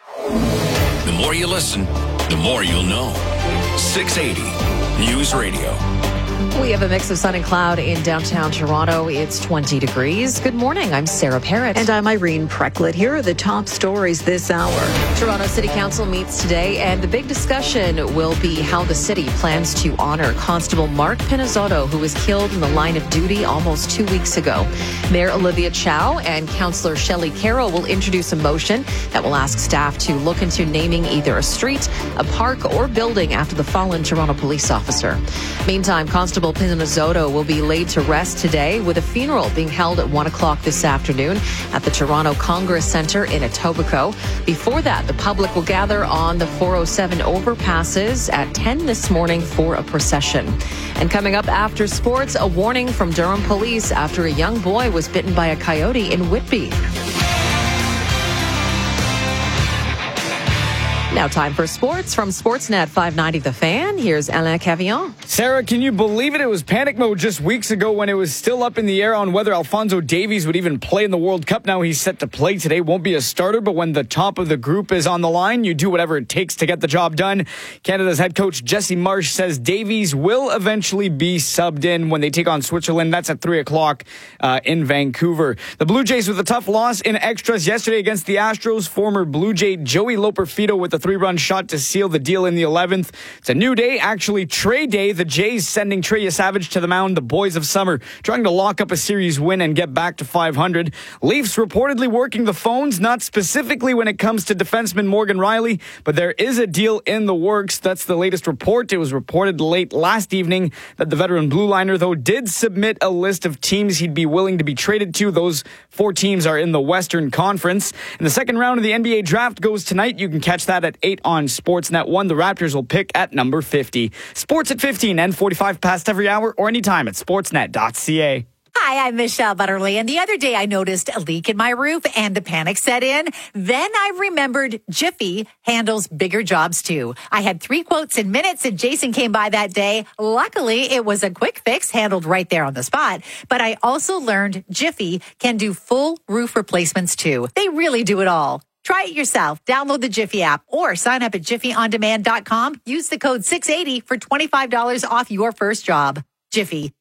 The more you listen, the more you'll know. six eighty News Radio. We have a mix of sun and cloud in downtown Toronto. It's twenty degrees. Good morning. I'm Sarah Parrott. And I'm Irene Precklett. Here are the top stories this hour. Toronto City Council meets today, and the big discussion will be how the city plans to honor Constable Mark Pinizzotto, who was killed in the line of duty almost two weeks ago. Mayor Olivia Chow and Councillor Shelley Carroll will introduce a motion that will ask staff to look into naming either a street, a park, or building after the fallen Toronto police officer. Meantime, Constable Pinizzotto will be laid to rest today with a funeral being held at one o'clock this afternoon at the Toronto Congress Centre in Etobicoke. Before that, the public will gather on the four oh seven overpasses at ten this morning for a procession. And coming up after sports, a warning from Durham Police after a young boy was bitten by a coyote in Whitby. Now time for sports from Sportsnet five ninety The Fan. Here's Alain Cavillon. Sarah, can you believe it? It was panic mode just weeks ago when it was still up in the air on whether Alphonso Davies would even play in the World Cup. Now he's set to play today. Won't be a starter, but when the top of the group is on the line, you do whatever it takes to get the job done. Canada's head coach Jesse Marsh says Davies will eventually be subbed in when they take on Switzerland. That's at three o'clock uh, in Vancouver. The Blue Jays with a tough loss in extras yesterday against the Astros. Former Blue Jay Joey Loperfido with the three-run shot to seal the deal in the eleventh. It's a new day, actually trade day. The Jays sending Trey Savage to the mound. The boys of summer trying to lock up a series win and get back to five hundred. Leafs reportedly working the phones, not specifically when it comes to defenseman Morgan Riley, but there is a deal in the works. That's the latest report. It was reported late last evening that the veteran blue liner, though, did submit a list of teams he'd be willing to be traded to. Those four teams are in the Western Conference. And the second round of the N B A draft goes tonight. You can catch that at eight on Sportsnet one. The Raptors will pick at number fifty. Sports at fifteen and forty-five past every hour or anytime at sportsnet dot c a. Hi, I'm Michelle Butterly, and the other day I noticed a leak in my roof and the panic set in. Then I remembered Jiffy handles bigger jobs too. I had three quotes in minutes and Jason came by that day. Luckily, it was a quick fix handled right there on the spot. But I also learned Jiffy can do full roof replacements too. They really do it all. Try it yourself. Download the Jiffy app or sign up at jiffy on demand dot com. Use the code six eighty for twenty-five dollars off your first job. Jiffy,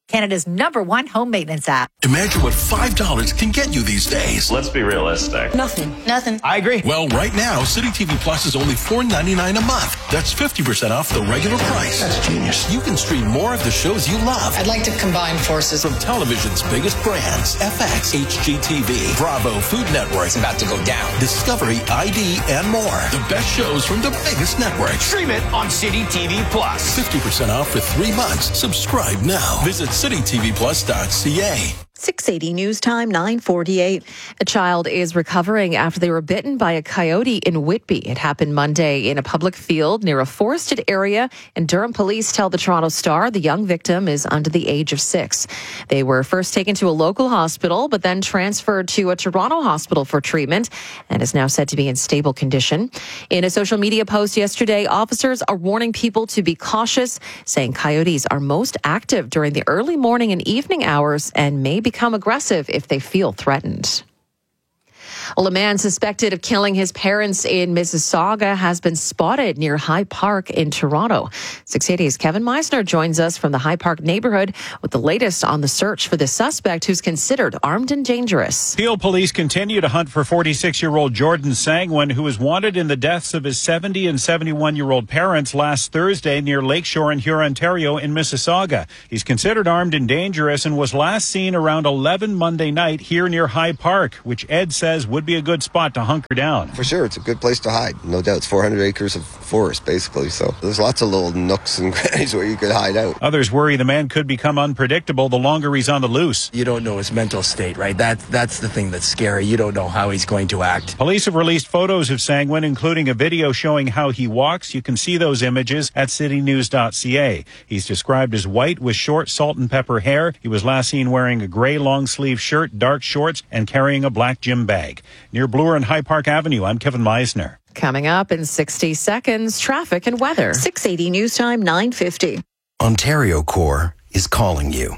Canada's number one home maintenance app. Imagine what five dollars can get you these days. Let's be realistic. Nothing. Nothing. I agree. Well, right now, City T V Plus is only four dollars and ninety-nine cents a month. That's fifty percent off the regular price. That's genius. You can stream more of the shows you love. I'd like to combine forces. From television's biggest brands, F X, H G T V, Bravo, Food Network. It's about to go down. Discovery, I D, and more. The best shows from the biggest networks. Stream it on City T V Plus. fifty percent off for three months. Subscribe now. Visit city t v plus dot c a. six eighty News Time, nine forty-eight. A child is recovering after they were bitten by a coyote in Whitby. It happened Monday in a public field near a forested area, and Durham police tell the Toronto Star the young victim is under the age of six. They were first taken to a local hospital, but then transferred to a Toronto hospital for treatment and is now said to be in stable condition. In a social media post yesterday, officers are warning people to be cautious, saying coyotes are most active during the early morning and evening hours and may become aggressive if they feel threatened. Well, a man suspected of killing his parents in Mississauga has been spotted near High Park in Toronto. six eighty's Kevin Meisner joins us from the High Park neighborhood with the latest on the search for the suspect who's considered armed and dangerous. Peel police continue to hunt for forty-six-year-old Jordan Sangwin, who was wanted in the deaths of his seventy and seventy-one-year-old parents last Thursday near Lakeshore in Hurontario in Mississauga. He's considered armed and dangerous and was last seen around eleven Monday night here near High Park, which Ed says would be a good spot to hunker down. For sure, it's a good place to hide. No doubt, it's four hundred acres of forest, basically, so there's lots of little nooks and crannies where you could hide out. Others worry the man could become unpredictable the longer he's on the loose. You don't know his mental state, right? That, that's the thing that's scary. You don't know how he's going to act. Police have released photos of Sangwin, including a video showing how he walks. You can see those images at city news dot c a. He's described as white with short salt and pepper hair. He was last seen wearing a gray long-sleeve shirt, dark shorts, and carrying a black gym bag. Near Bloor and High Park Avenue, I'm Kevin Meisner. Coming up in sixty seconds, traffic and weather. six eighty News Time, nine fifty. Ontario Corps is calling you.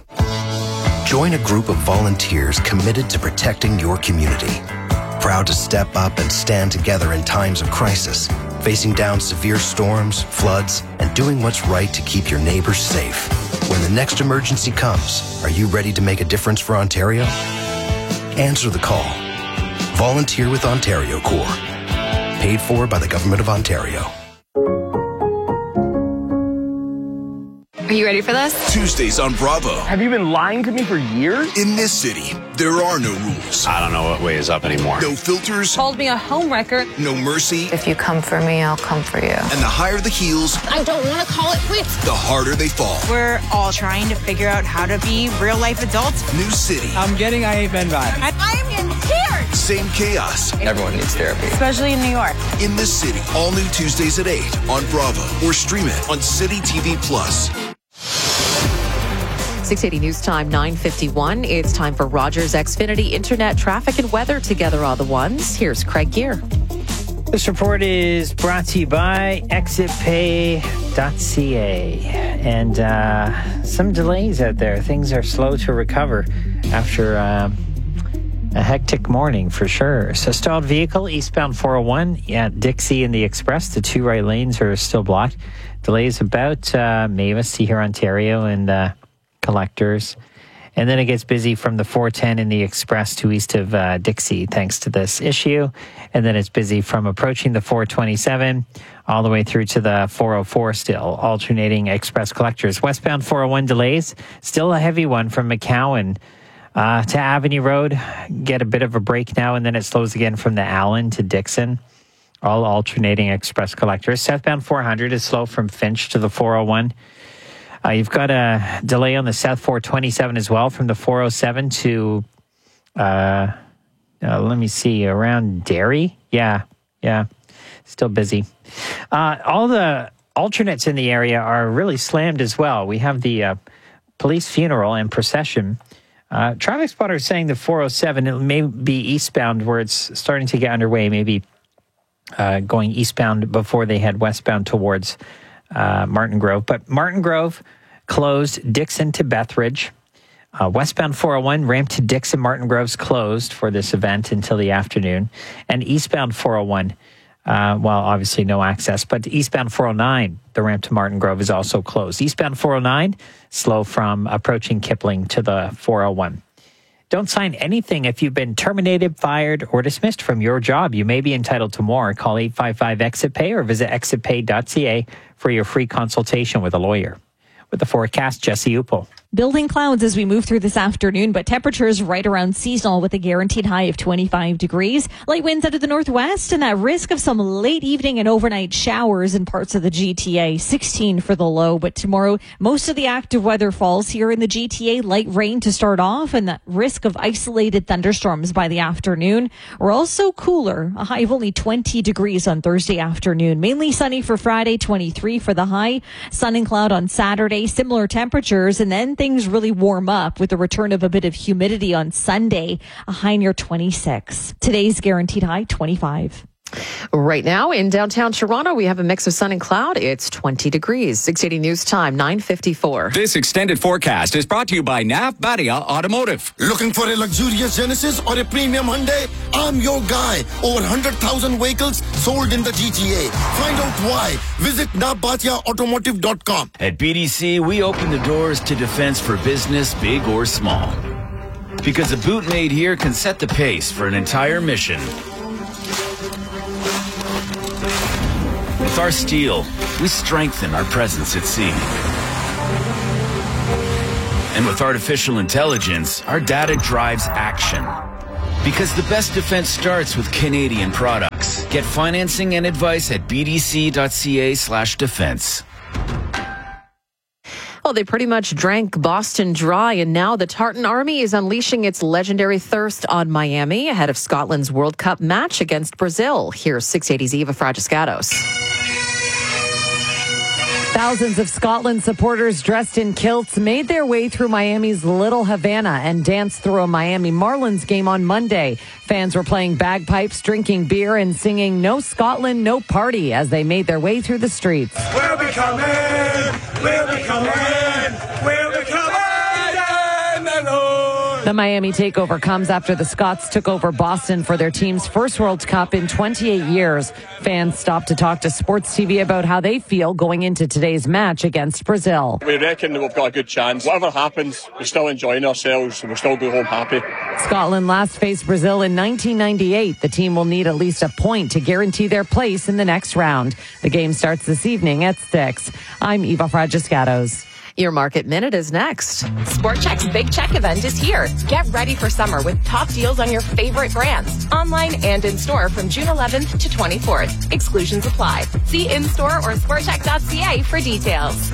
Join a group of volunteers committed to protecting your community. Proud to step up and stand together in times of crisis, facing down severe storms, floods, and doing what's right to keep your neighbors safe. When the next emergency comes, are you ready to make a difference for Ontario? Answer the call. Volunteer with Ontario Corps. Paid for by the Government of Ontario. Are you ready for this? Tuesdays on Bravo. Have you been lying to me for years? In this city, there are no rules. I don't know what way is up anymore. No filters. Called me a homewrecker. No mercy. If you come for me, I'll come for you. And the higher the heels, I don't want to call it quits. the harder they fall. We're all trying to figure out how to be real-life adults. New city. I'm getting I Hate Men vibe. I'm in tears. Same chaos. Everyone needs therapy. Especially in New York. In this city. All new Tuesdays at eight on Bravo. Or stream it on City T V Plus. six eighty News Time, nine fifty-one. It's time for Rogers Xfinity Internet traffic and weather together all the ones. Here's Craig Gear. This report is brought to you by exit pay dot c a. And uh, some delays out there. Things are slow to recover after uh, a hectic morning for sure. So stalled vehicle eastbound four oh one at Dixie and the Express. The two right lanes are still blocked. Delays about uh, Mavis to here, Ontario, and uh, Collectors. And then it gets busy from the four ten in the Express to east of uh, Dixie, thanks to this issue. And then it's busy from approaching the four twenty-seven all the way through to the four oh four still, alternating Express Collectors. Westbound four oh one delays, still a heavy one from McCowan uh, to Avenue Road. Get a bit of a break now, and then it slows again from the Allen to Dixon. All alternating Express Collectors. Southbound four hundred is slow from Finch to the four oh one. Uh, you've got a delay on the South four twenty-seven as well from the four oh seven to, uh, uh, let me see, around Derry. Yeah, yeah, still busy. Uh, all the alternates in the area are really slammed as well. We have the uh, police funeral and procession. Uh, traffic spotters saying the four oh seven, it may be eastbound where it's starting to get underway, maybe uh, going eastbound before they head westbound towards Uh, Martin Grove. But Martin Grove closed, Dixon to Bethridge. Uh, westbound four oh one, ramp to Dixon, Martin Grove's closed for this event until the afternoon. And eastbound four oh one, Uh, well, obviously no access. But eastbound four oh nine, the ramp to Martin Grove is also closed. Eastbound four oh nine, slow from approaching Kipling to the four oh one. Don't sign anything if you've been terminated, fired, or dismissed from your job. You may be entitled to more. Call eight five five exit pay or visit exit pay dot c a for your free consultation with a lawyer. With the forecast, Jesse Upel. Building clouds as we move through this afternoon, but temperatures right around seasonal with a guaranteed high of twenty-five degrees. Light winds out of the northwest and that risk of some late evening and overnight showers in parts of the G T A. sixteen for the low, but tomorrow most of the active weather falls here in the G T A. Light rain to start off and that risk of isolated thunderstorms by the afternoon. We're also cooler, a high of only twenty degrees on Thursday afternoon. Mainly sunny for Friday, twenty-three for the high. Sun and cloud on Saturday, similar temperatures, and then things really warm up with the return of a bit of humidity on Sunday, a high near twenty-six. Today's guaranteed high, twenty-five. Right now in downtown Toronto, we have a mix of sun and cloud. It's twenty degrees. six eighty News Time, nine fifty-four. This extended forecast is brought to you by Nav Badia Automotive. Looking for a luxurious Genesis or a premium Hyundai? I'm your guy. Over one hundred thousand vehicles sold in the G T A. Find out why. Visit nav badia automotive dot com. At B D C, we open the doors to defense for business, big or small. Because a boot made here can set the pace for an entire mission. With our steel, we strengthen our presence at sea. And with artificial intelligence, our data drives action. Because the best defense starts with Canadian products. Get financing and advice at b d c dot c a slash defense. Well, they pretty much drank Boston dry, and now the Tartan Army is unleashing its legendary thirst on Miami ahead of Scotland's World Cup match against Brazil. Here's six eighty's Eva Fragiscatos. Thousands of Scotland supporters dressed in kilts made their way through Miami's Little Havana and danced through a Miami Marlins game on Monday. Fans were playing bagpipes, drinking beer, and singing "No Scotland, No Party" as they made their way through the streets. We'll be coming, we'll be coming, we'll be coming. The Miami takeover comes after the Scots took over Boston for their team's first World Cup in twenty-eight years. Fans stopped to talk to Sports T V about how they feel going into today's match against Brazil. We reckon that we've got a good chance. Whatever happens, we're still enjoying ourselves and we'll still go home happy. Scotland last faced Brazil in nineteen ninety-eight. The team will need at least a point to guarantee their place in the next round. The game starts this evening at six. I'm Eva Fragiscatos. Your Market Minute is next. Sport Chek's Big Check event is here. Get ready for summer with top deals on your favorite brands. Online and in-store from June eleventh to twenty-fourth. Exclusions apply. See in-store or sport chek dot c a for details.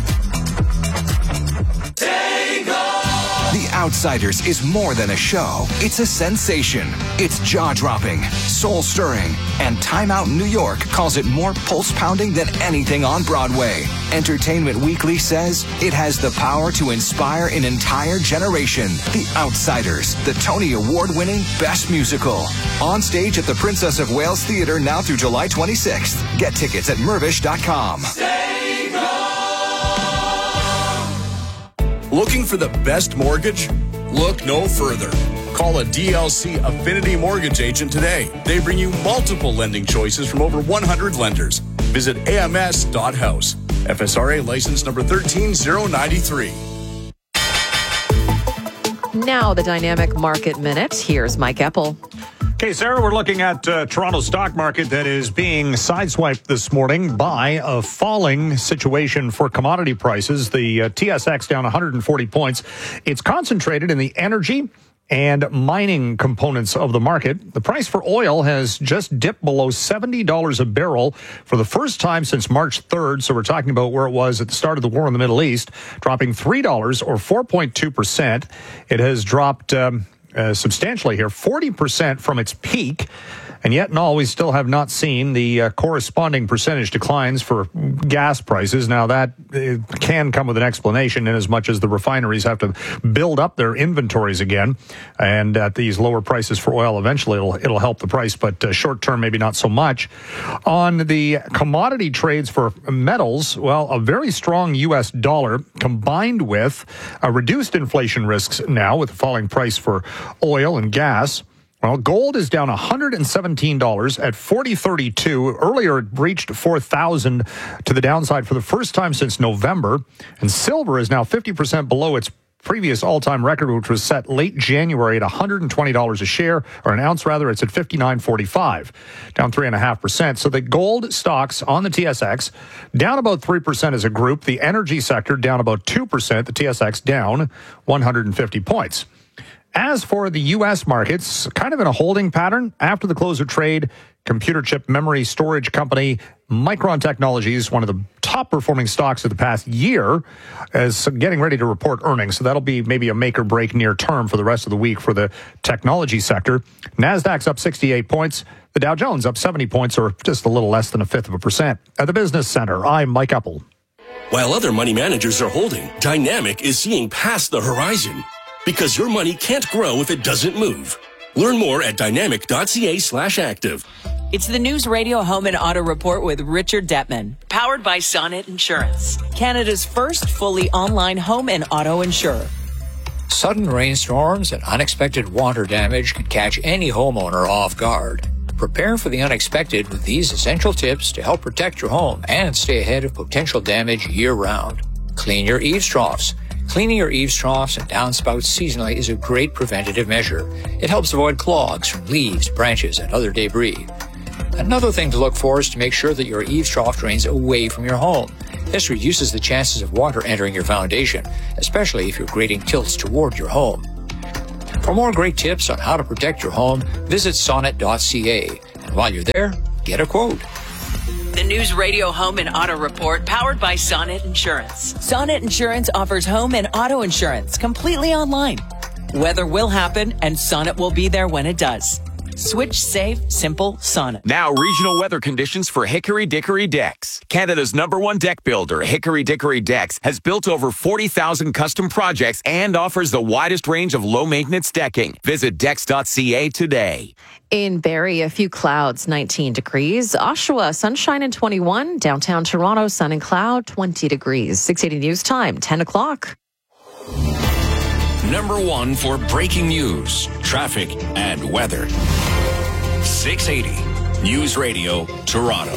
The Outsiders is more than a show. It's a sensation. It's jaw-dropping, soul-stirring, and Time Out New York calls it more pulse-pounding than anything on Broadway. Entertainment Weekly says it has the power to inspire an entire generation. The Outsiders, the Tony Award-winning Best Musical. On stage at the Princess of Wales Theatre now through July twenty-sixth. Get tickets at mervish dot com. Looking for the best mortgage? Look no further. Call a D L C Affinity Mortgage agent today. They bring you multiple lending choices from over one hundred lenders. Visit A M S dot house. F S R A license number one three zero nine three. Now the Dynamic Market Minute. Here's Mike Eppel. Okay, Sarah, we're looking at uh, Toronto stock market that is being sideswiped this morning by a falling situation for commodity prices. The uh, T S X down one hundred forty points. It's concentrated in the energy and mining components of the market. The price for oil has just dipped below seventy dollars a barrel for the first time since March third. So we're talking about where it was at the start of the war in the Middle East, dropping three dollars or four point two percent. It has dropped Um, Uh, substantially here, forty percent from its peak. And yet, in all, we still have not seen the uh, corresponding percentage declines for gas prices. Now, that uh, can come with an explanation in as much as the refineries have to build up their inventories again. And at these lower prices for oil, eventually it'll, it'll help the price, but uh, short term, maybe not so much. On the commodity trades for metals, well, a very strong U S dollar combined with uh, reduced inflation risks now with the falling price for oil and gas Well, gold is down one hundred seventeen dollars at forty thirty-two. Earlier, it reached four thousand to the downside for the first time since November. And silver is now fifty percent below its previous all-time record, which was set late January at one hundred twenty dollars a share, or an ounce rather. It's at fifty-nine forty-five, down three point five percent. So the gold stocks on the T S X down about three percent as a group. The energy sector down about two percent. The T S X down one hundred fifty points. As for the U S markets, kind of in a holding pattern. After the close of trade, computer chip memory storage company Micron Technologies, one of the top performing stocks of the past year, is getting ready to report earnings. So that'll be maybe a make or break near term for the rest of the week for the technology sector. NASDAQ's up sixty-eight points. The Dow Jones up seventy points, or just a little less than a fifth of a percent. At the Business Center, I'm Mike Uppel. While other money managers are holding, Dynamic is seeing past the horizon. Because your money can't grow if it doesn't move. Learn more at dynamic.ca slash active. It's the News Radio Home and Auto Report with Richard Detman, powered by Sonnet Insurance, Canada's first fully online home and auto insurer. Sudden rainstorms and unexpected water damage can catch any homeowner off guard. Prepare for the unexpected with these essential tips to help protect your home and stay ahead of potential damage year-round. Clean your eaves troughs. Cleaning your eaves troughs and downspouts seasonally is a great preventative measure. It helps avoid clogs from leaves, branches, and other debris. Another thing to look for is to make sure that your eaves trough drains away from your home. This reduces the chances of water entering your foundation, especially if your grading tilts toward your home. For more great tips on how to protect your home, visit sonnet dot c a. And while you're there, get a quote. The News Radio Home and Auto Report, powered by Sonnet Insurance. Sonnet Insurance offers home and auto insurance completely online. Weather will happen, and Sonnet will be there when it does. Switch safe, simple Sonnet. Now, regional weather conditions for Hickory Dickory Decks. Canada's number one deck builder, Hickory Dickory Decks, has built over forty thousand custom projects and offers the widest range of low-maintenance decking. Visit decks dot c a today. In Barrie, a few clouds, nineteen degrees. Oshawa, sunshine and twenty-one. Downtown Toronto, sun and cloud, twenty degrees. six eighty News Time, ten o'clock. Number one for breaking news, traffic, and weather. six eighty News Radio, Toronto.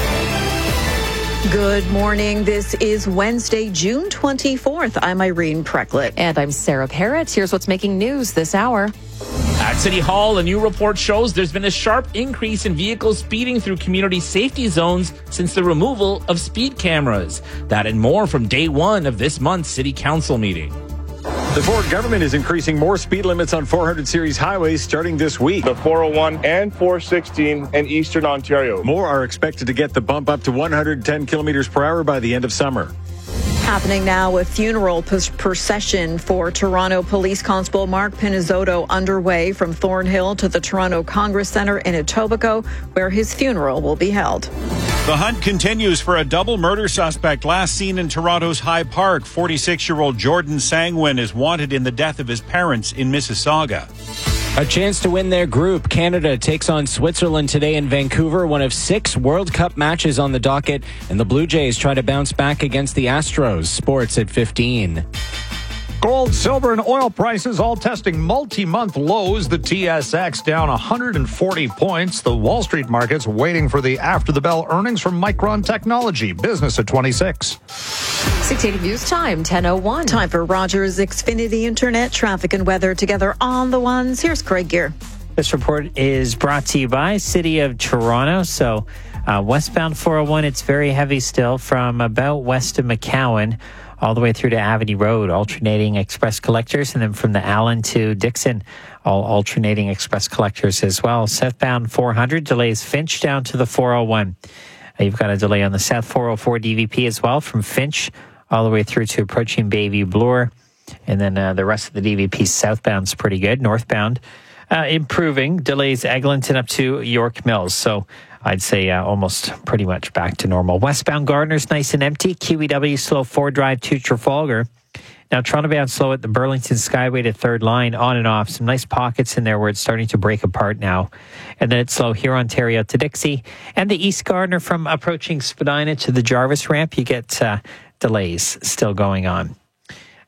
Good morning. This is Wednesday, June twenty-fourth. I'm Irene Precklett. And I'm Sarah Parrott. Here's what's making news this hour. At City Hall, a new report shows there's been a sharp increase in vehicles speeding through community safety zones since the removal of speed cameras. That and more from day one of this month's City Council meeting. The Ford government is increasing more speed limits on four hundred series highways starting this week. The four oh one and four sixteen in Eastern Ontario. More are expected to get the bump up to one hundred ten kilometers per hour by the end of summer. Happening now, a funeral procession for Toronto Police Constable Mark Pinizzotto underway from Thornhill to the Toronto Congress Centre in Etobicoke, where his funeral will be held. The hunt continues for a double murder suspect last seen in Toronto's High Park. forty-six-year-old Jordan Sangwin is wanted in the death of his parents in Mississauga. A chance to win their group. Canada takes on Switzerland today in Vancouver, one of six World Cup matches on the docket, and the Blue Jays try to bounce back against the Astros. Sports at fifteen. Gold, silver, and oil prices all testing multi-month lows. The T S X down one hundred forty points. The Wall Street markets waiting for the after-the-bell earnings from Micron Technology. Business at twenty-six. six eighty News Time, ten oh one. Time for Rogers Xfinity Internet, traffic and weather together on the ones. Here's Craig Gear. This report is brought to you by City of Toronto. So uh, westbound four oh one, it's very heavy still from about west of McCowan all the way through to Avenue Road, alternating express collectors, and then from the Allen to Dixon, all alternating express collectors as well. Southbound four hundred delays Finch down to the four oh one. Uh, you've got a delay on the South four oh four D V P as well, from Finch all the way through to approaching Bayview Bloor. And then uh, the rest of the D V P southbound's pretty good. Northbound uh, improving, delays Eglinton up to York Mills. So I'd say uh, almost pretty much back to normal. Westbound Gardner's nice and empty. Q E W slow Ford Drive to Trafalgar. Now Toronto bound slow at the Burlington Skyway to third line, on and off. Some nice pockets in there where it's starting to break apart now. And then it's slow here, Ontario to Dixie. And the East Gardner from approaching Spadina to the Jarvis ramp, you get uh, delays still going on.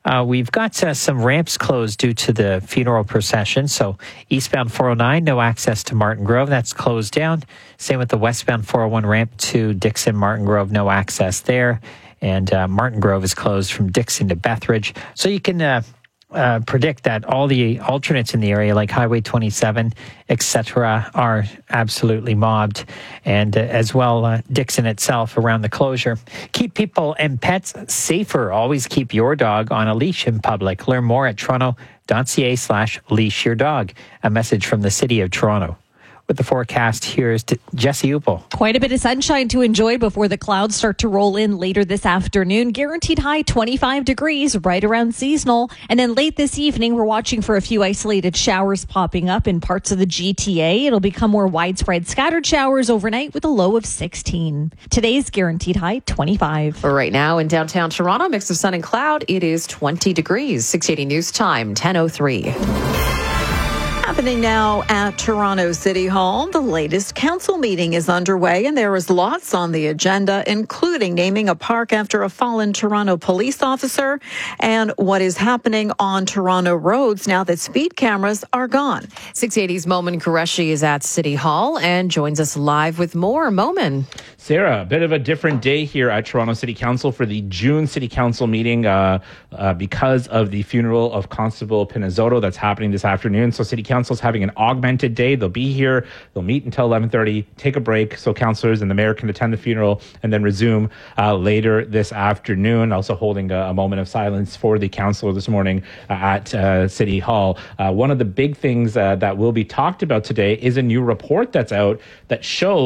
Uh, we've got uh, some ramps closed due to the funeral procession. So eastbound four oh nine, no access to Martin Grove. That's closed down. Same with the westbound four oh one ramp to Dixon Martin Grove, no access there. And uh, Martin Grove is closed from Dixon to Bethridge. So you can uh, uh, predict that all the alternates in the area, like Highway twenty-seven, et cetera, are absolutely mobbed. And uh, as well, uh, Dixon itself around the closure. Keep people and pets safer. Always keep your dog on a leash in public. Learn more at toronto.ca slash leash your dog. A message from the City of Toronto. With the forecast, here's to Jesse Upel. Quite a bit of sunshine to enjoy before the clouds start to roll in later this afternoon. Guaranteed high twenty-five degrees, right around seasonal. And then late this evening, we're watching for a few isolated showers popping up in parts of the G T A. It'll become more widespread scattered showers overnight with a low of sixteen. Today's guaranteed high twenty-five. Right now in downtown Toronto, mix of sun and cloud, it is twenty degrees. six eighty News Time, ten oh three. Happening now at Toronto City Hall, the latest council meeting is underway, and there is lots on the agenda, including naming a park after a fallen Toronto police officer and what is happening on Toronto roads now that speed cameras are gone. six eighty's Momin Qureshi is at City Hall and joins us live with more. Momin. Sarah, a bit of a different day here at Toronto City Council for the June City Council meeting uh, uh, because of the funeral of Constable Pinizzotto that's happening this afternoon. So City Council's having an augmented day. They'll be here. They'll meet until eleven thirty, take a break so councillors and the mayor can attend the funeral and then resume uh, later this afternoon. Also holding a, a moment of silence for the councillor this morning uh, at uh, City Hall. Uh, one of the big things uh, that will be talked about today is a new report that's out that shows